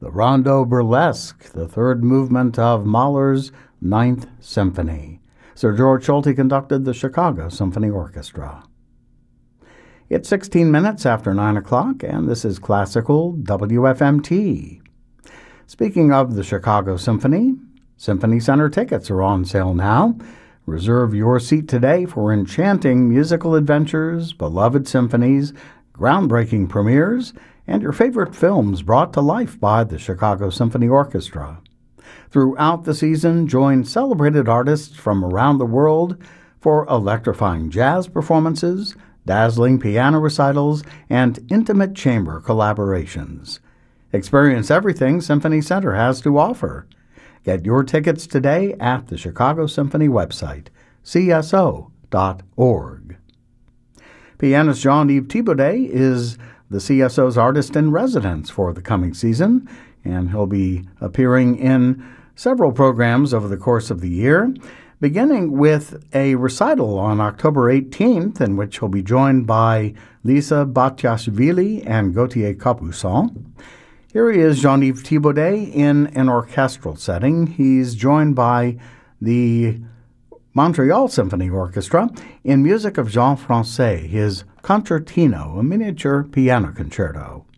the Rondo Burlesque, the third movement of Mahler's Ninth Symphony. Sir George Solti conducted the Chicago Symphony Orchestra. It's 16 minutes after 9 o'clock, and this is Classical WFMT. Speaking of the Chicago Symphony, Symphony Center tickets are on sale now. Reserve your seat today for enchanting musical adventures, beloved symphonies, groundbreaking premieres, and your favorite films brought to life by the Chicago Symphony Orchestra. Throughout the season, join celebrated artists from around the world for electrifying jazz performances, dazzling piano recitals, and intimate chamber collaborations. Experience everything Symphony Center has to offer. Get your tickets today at the Chicago Symphony website, cso.org. Pianist Jean-Yves Thibaudet is the CSO's artist-in-residence for the coming season, and he'll be appearing in several programs over the course of the year, beginning with a recital on October 18th, in which he'll be joined by Lisa Batiashvili and Gauthier Capuçon. Here he is, Jean-Yves Thibaudet, in an orchestral setting. He's joined by the Montreal Symphony Orchestra in music of Jean Francais, his Concertino, a miniature piano concerto.